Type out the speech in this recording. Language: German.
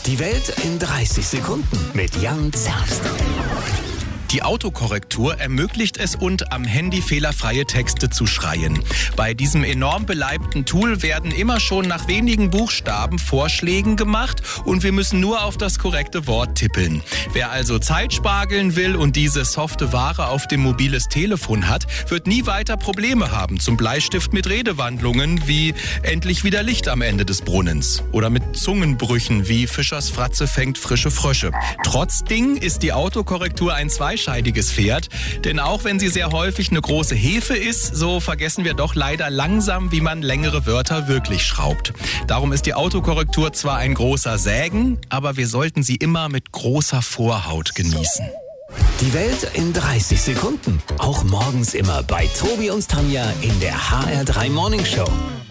Die Welt in 30 Sekunden mit Jan Zerbst. Die Autokorrektur ermöglicht es und am Handy fehlerfreie Texte zu schreien. Bei diesem enorm beleibten Tool werden immer schon nach wenigen Buchstaben Vorschlägen gemacht und wir müssen nur auf das korrekte Wort tippeln. Wer also Zeit spargeln will und diese softe Ware auf dem mobiles Telefon hat, wird nie weiter Probleme haben. Zum Bleistift mit Redewandlungen wie endlich wieder Licht am Ende des Brunnens oder mit Zungenbrüchen wie Fischers Fratze fängt frische Frösche. Trotzdem ist die Autokorrektur ein zweischneidiges Pferd, denn auch wenn sie sehr häufig eine große Hefe ist, so vergessen wir doch leider langsam, wie man längere Wörter wirklich schraubt. Darum ist die Autokorrektur zwar ein großer Sägen, aber wir sollten sie immer mit großer Vorhaut genießen. Die Welt in 30 Sekunden. Auch morgens immer bei Tobi und Tanja in der HR3 Morning Show.